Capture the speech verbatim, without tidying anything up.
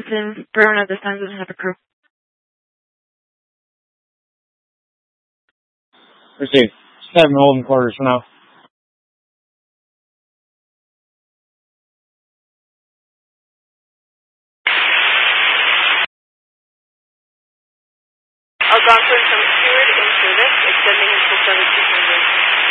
Captain. Bruin at this time doesn't have a crew. Received. Seven holding quarters for now. Algonquin